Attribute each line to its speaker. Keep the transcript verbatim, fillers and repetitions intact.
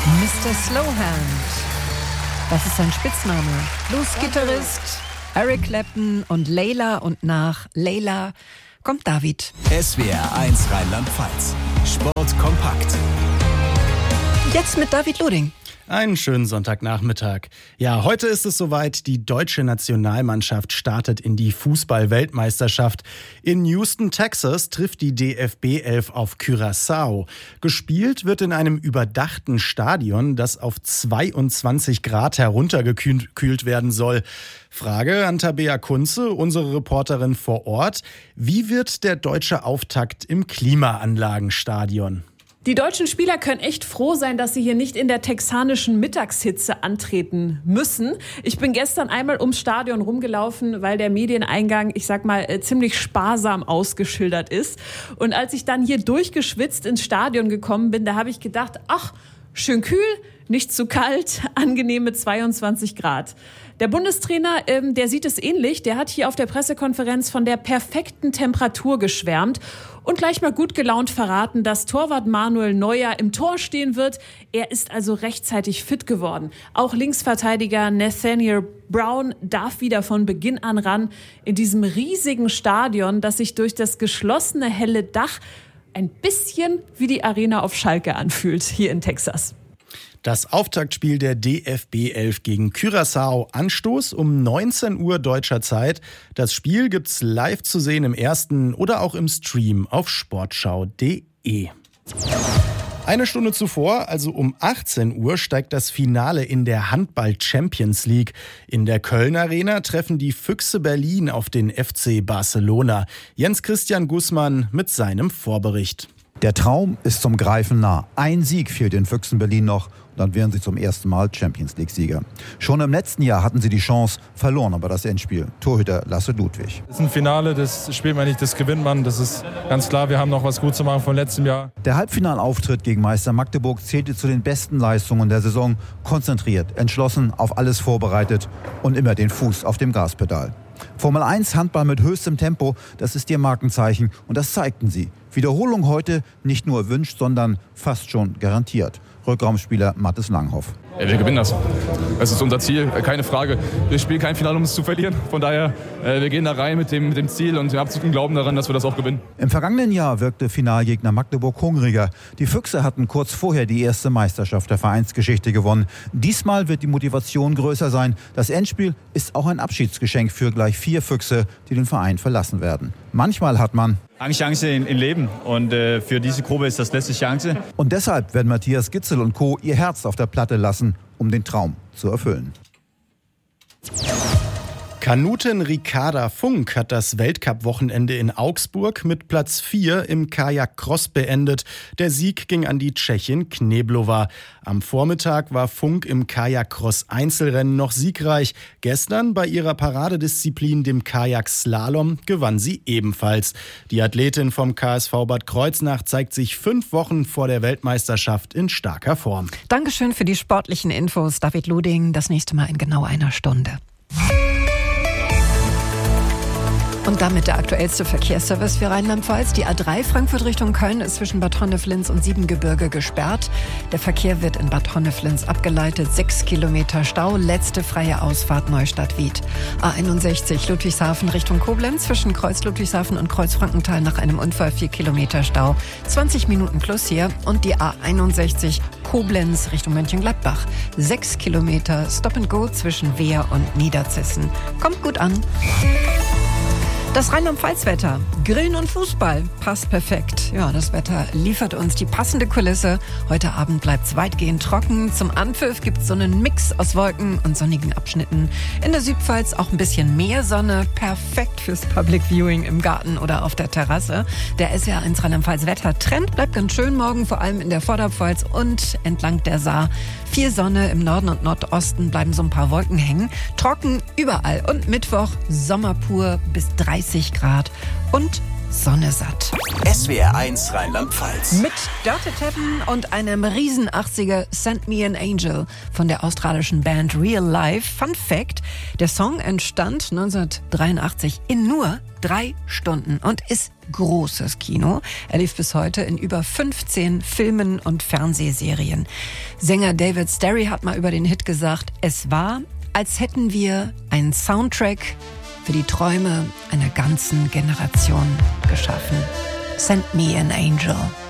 Speaker 1: Mister Slowhand. Das ist sein Spitzname. Blues-Gitarrist Eric Clapton und Layla, und nach Layla kommt David.
Speaker 2: S W R eins Rheinland-Pfalz. Sport kompakt.
Speaker 1: Jetzt mit David Luding.
Speaker 3: Einen schönen Sonntagnachmittag. Ja, heute ist es soweit. Die deutsche Nationalmannschaft startet in die Fußball-Weltmeisterschaft. In Houston, Texas, trifft die D F B elf auf Curaçao. Gespielt wird in einem überdachten Stadion, das auf zweiundzwanzig Grad heruntergekühlt werden soll. Frage an Tabea Kunze, unsere Reporterin vor Ort. Wie wird der deutsche Auftakt im Klimaanlagenstadion?
Speaker 4: Die deutschen Spieler können echt froh sein, dass sie hier nicht in der texanischen Mittagshitze antreten müssen. Ich bin gestern einmal ums Stadion rumgelaufen, weil der Medieneingang, ich sag mal, ziemlich sparsam ausgeschildert ist. Und als ich dann hier durchgeschwitzt ins Stadion gekommen bin, da habe ich gedacht, ach, schön kühl, nicht zu kalt, angenehme zweiundzwanzig Grad. Der Bundestrainer, ähm, der sieht es ähnlich. Der hat hier auf der Pressekonferenz von der perfekten Temperatur geschwärmt und gleich mal gut gelaunt verraten, dass Torwart Manuel Neuer im Tor stehen wird. Er ist also rechtzeitig fit geworden. Auch Linksverteidiger Nathaniel Brown darf wieder von Beginn an ran in diesem riesigen Stadion, das sich durch das geschlossene helle Dach ein bisschen wie die Arena auf Schalke anfühlt, hier in Texas.
Speaker 3: Das Auftaktspiel der D F B elf gegen Curaçao. Anstoß um neunzehn Uhr deutscher Zeit. Das Spiel gibt's live zu sehen im Ersten oder auch im Stream auf sportschau punkt de. Eine Stunde zuvor, also um achtzehn Uhr, steigt das Finale in der Handball-Champions League. In der Köln Arena treffen die Füchse Berlin auf den F C Barcelona. Jens-Christian Gußmann mit seinem Vorbericht.
Speaker 5: Der Traum ist zum Greifen nah. Ein Sieg fehlt den Füchsen Berlin noch. Dann wären sie zum ersten Mal Champions-League-Sieger. Schon im letzten Jahr hatten sie die Chance, verloren aber das Endspiel. Torhüter Lasse Ludwig.
Speaker 6: Das ist ein Finale, das spielt man nicht, das gewinnt man. Das ist ganz klar, wir haben noch was gut zu machen von letztem Jahr.
Speaker 5: Der Halbfinalauftritt gegen Meister Magdeburg zählte zu den besten Leistungen der Saison. Konzentriert, entschlossen, auf alles vorbereitet und immer den Fuß auf dem Gaspedal. Formel eins Handball mit höchstem Tempo, das ist ihr Markenzeichen und das zeigten sie. Wiederholung heute nicht nur erwünscht, sondern fast schon garantiert. Rückraumspieler Mathis Langhoff.
Speaker 7: Ja, wir gewinnen das. Das ist unser Ziel, keine Frage. Wir spielen kein Finale, um es zu verlieren. Von daher, äh, wir gehen da rein mit dem, mit dem Ziel und dem absoluten Glauben daran, dass wir das auch gewinnen.
Speaker 5: Im vergangenen Jahr wirkte Finalgegner Magdeburg hungriger. Die Füchse hatten kurz vorher die erste Meisterschaft der Vereinsgeschichte gewonnen. Diesmal wird die Motivation größer sein. Das Endspiel ist auch ein Abschiedsgeschenk für gleich vier Füchse, die den Verein verlassen werden. Manchmal hat man
Speaker 8: eine Chance im Leben und äh, für diese Gruppe ist das letzte Chance.
Speaker 5: Und deshalb werden Matthias Gitzel und Co. ihr Herz auf der Platte lassen, um den Traum zu erfüllen.
Speaker 3: Kanutin Ricarda Funk hat das Weltcup-Wochenende in Augsburg mit Platz vier im Kajak-Cross beendet. Der Sieg ging an die Tschechin Kneblova. Am Vormittag war Funk im Kajak-Cross-Einzelrennen noch siegreich. Gestern bei ihrer Paradedisziplin, dem Kajak-Slalom, gewann sie ebenfalls. Die Athletin vom K S V Bad Kreuznach zeigt sich fünf Wochen vor der Weltmeisterschaft in starker Form.
Speaker 1: Dankeschön für die sportlichen Infos, David Luding. Das nächste Mal in genau einer Stunde. Und damit der aktuellste Verkehrsservice für Rheinland-Pfalz. Die A drei Frankfurt Richtung Köln ist zwischen Bad Honneflins und Siebengebirge gesperrt. Der Verkehr wird in Bad Honneflins abgeleitet. Sechs Kilometer Stau. Letzte freie Ausfahrt Neustadt-Wied. A einundsechzig Ludwigshafen Richtung Koblenz. Zwischen Kreuz Ludwigshafen und Kreuz Frankenthal nach einem Unfall vier Kilometer Stau. zwanzig Minuten plus hier. Und die A einundsechzig Koblenz Richtung Mönchengladbach. Sechs Kilometer Stop and Go zwischen Wehr und Niederzissen. Kommt gut an. Das Rheinland-Pfalz-Wetter, Grillen und Fußball, passt perfekt. Ja, das Wetter liefert uns die passende Kulisse. Heute Abend bleibt es weitgehend trocken. Zum Anpfiff gibt es so einen Mix aus Wolken und sonnigen Abschnitten. In der Südpfalz auch ein bisschen mehr Sonne. Perfekt fürs Public Viewing im Garten oder auf der Terrasse. Der S W R eins Rheinland-Pfalz-Wetter-Trend bleibt ganz schön morgen, vor allem in der Vorderpfalz und entlang der Saar. Viel Sonne, im Norden und Nordosten bleiben so ein paar Wolken hängen. Trocken überall und Mittwoch Sommer pur bis dreißig Grad und Sonne satt.
Speaker 2: S W R eins Rheinland-Pfalz.
Speaker 1: Mit Dirty Tappen und einem riesen achtziger Send Me an Angel von der australischen Band Real Life. Fun Fact, der Song entstand neunzehnhundertdreiundachtzig in nur drei Stunden und ist großes Kino. Er lief bis heute in über fünfzehn Filmen und Fernsehserien. Sänger David Sterry hat mal über den Hit gesagt, es war, als hätten wir einen Soundtrack für die Träume einer ganzen Generation geschaffen. Send Me an Angel.